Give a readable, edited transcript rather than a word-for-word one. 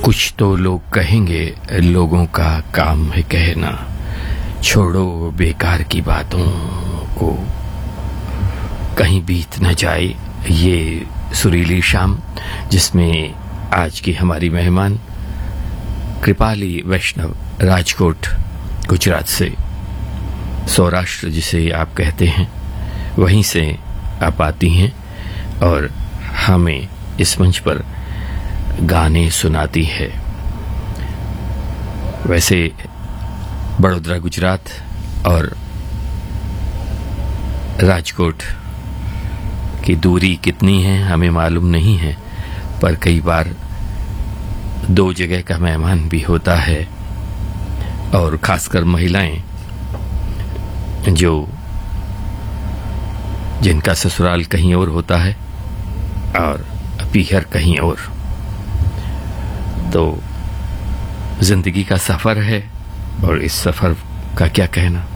कुछ तो लोग कहेंगे, लोगों का काम है कहना। छोड़ो बेकार की बातों को, कहीं बीत न जाए ये सुरीली शाम, जिसमें आज की हमारी मेहमान कृपाली वैष्णव राजकोट गुजरात से, सौराष्ट्र जिसे आप कहते हैं, वहीं से आप आती हैं और हमें इस मंच पर गाने सुनाती है। वैसे बड़ोदरा गुजरात और राजकोट की दूरी कितनी है हमें मालूम नहीं है, पर कई बार दो जगह का मेहमान भी होता है, और खासकर महिलाएं जिनका ससुराल कहीं और होता है और पीहर कहीं और। तो जिंदगी का सफर है और इस सफर का क्या कहना।